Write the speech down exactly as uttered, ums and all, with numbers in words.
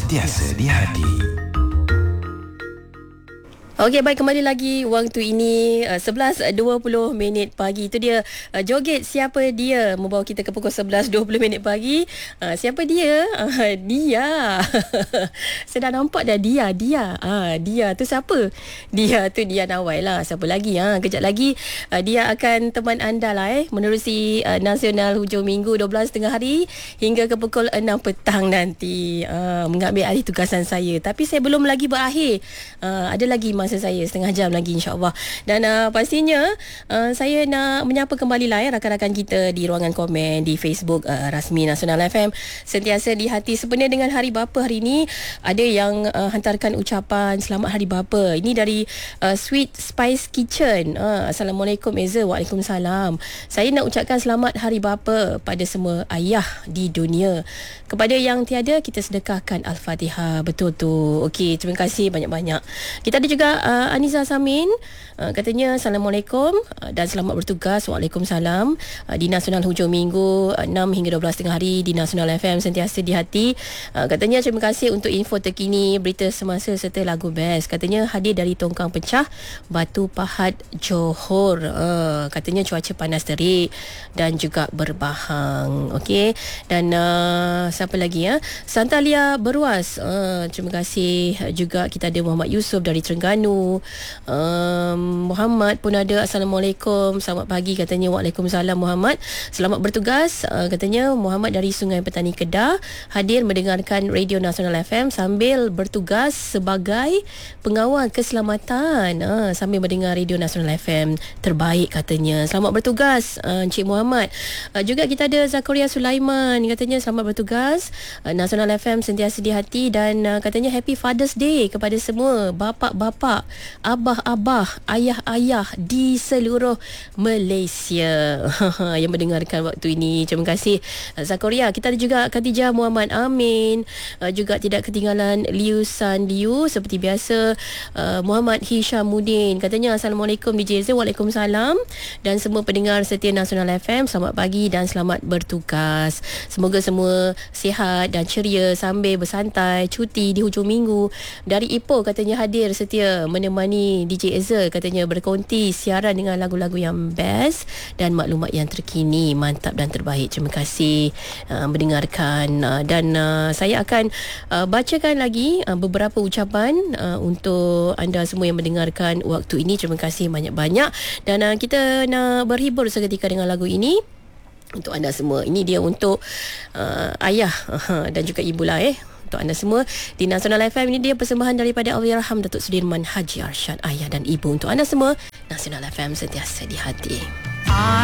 sentiasa di hati. Okey, baik, kembali lagi waktu ini uh, sebelas dua puluh minit pagi. Itu dia uh, joget siapa dia membawa kita ke pukul sebelas dua puluh minit pagi. Uh, siapa dia? Uh, dia. Saya dah nampak dah dia, dia. Ah, uh, dia tu siapa? Dia tu dia Nawai lah. Siapa lagi? Ha, uh, kejap lagi uh, dia akan teman anda lah eh menerusi uh, Nasional Hujung Minggu dua belas tengah hari hingga ke pukul enam petang nanti. Uh, mengambil alih tugasan saya. Tapi saya belum lagi berakhir. Uh, ada lagi masa saya setengah jam lagi, insyaAllah. Dan uh, pastinya uh, saya nak menyapa kembali lah ya rakan-rakan kita di ruangan komen di Facebook uh, rasmi Nasional F M. Sentiasa di hati. Sebenarnya dengan Hari Bapa hari ini, ada yang uh, hantarkan ucapan selamat Hari Bapa. Ini dari uh, Sweet Spice Kitchen. uh, Assalamualaikum Eza. Waalaikumsalam. Saya nak ucapkan selamat Hari Bapa pada semua ayah di dunia. Kepada yang tiada, kita sedekahkan Al-Fatihah. Betul tu. Okey, terima kasih banyak-banyak. Kita ada juga uh, Aniza Samin, uh, katanya Assalamualaikum uh, dan selamat bertugas. Waalaikumsalam. uh, Di Nasional Hujung Minggu uh, enam hingga dua belas tengah hari di Nasional F M sentiasa di hati. uh, Katanya terima kasih untuk info terkini, berita semasa serta lagu best. Katanya hadir dari Tongkang Pecah, Batu Pahat, Johor. uh, Katanya cuaca panas terik dan juga berbahang. Okey. Dan uh, siapa lagi ya? Santalia Beruas, uh, terima kasih juga. Kita ada Muhammad Yusuf dari Terengganu. um, Muhammad pun ada. Assalamualaikum, selamat pagi katanya. Waalaikumsalam Muhammad, selamat bertugas. uh, Katanya Muhammad dari Sungai Petani Kedah, hadir mendengarkan Radio Nasional F M sambil bertugas sebagai pengawal keselamatan. uh, Sambil mendengar Radio Nasional F M, terbaik katanya. Selamat bertugas uh, Encik Muhammad. uh, Juga kita ada Zakaria Sulaiman, katanya selamat bertugas. uh, Nasional F M sentiasa di hati. Dan uh, katanya Happy Father's Day kepada semua bapa-bapa, abah-abah, ayah-ayah di seluruh Malaysia yang mendengarkan waktu ini. Terima kasih Zakaria. Kita ada juga Khadijah Muhammad Amin, uh, juga tidak ketinggalan Liu San Liu seperti biasa. uh, Muhammad Hishamuddin, katanya Assalamualaikum D J Z. Waalaikumsalam. Dan semua pendengar setia Nasional F M, selamat pagi dan selamat bertugas. Semoga semua sihat dan ceria sambil bersantai cuti di hujung minggu. Dari Ipoh katanya hadir setia menemani D J Ezra, katanya berkonti siaran dengan lagu-lagu yang best dan maklumat yang terkini. Mantap dan terbaik. Terima kasih uh, mendengarkan. uh, dan uh, saya akan uh, bacakan lagi uh, beberapa ucapan uh, untuk anda semua yang mendengarkan waktu ini. Terima kasih banyak-banyak. Dan uh, kita nak berhibur seketika dengan lagu ini untuk anda semua. Ini dia untuk uh, ayah uh, dan juga ibu lah eh untuk anda semua di Nasional F M. Ini dia persembahan daripada Allahyarham Datuk Sudirman Haji Arsyad, ayah dan ibu. Untuk anda semua, Nasional F M sentiasa di hati.